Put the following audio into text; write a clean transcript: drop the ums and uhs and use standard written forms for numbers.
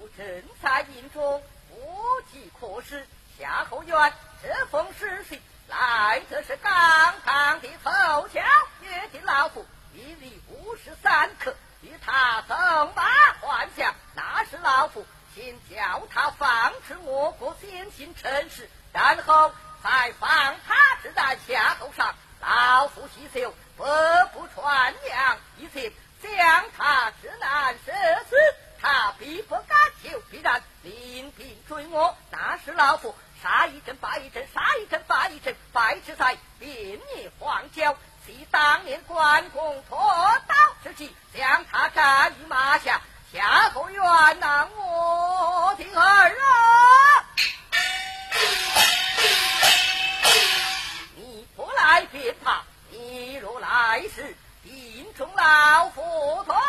正在营中，不计可施。夏侯渊这封诗信来的是刚刚的凑巧，约定老夫一日53刻与他纵马还乡。那时老夫先叫他放置我国先行城市，然后再放他之在夏侯上。老夫细修不传扬，一切将他之难射死，他必不敢求，必然领兵追我。那时老夫杀一阵败一阵，杀一阵败一阵，败之在便灭荒郊。系当年关公脱刀之际，将他斩于马下。夏侯渊呐，我的儿啊，你不来便怕，你若来时，定中老夫同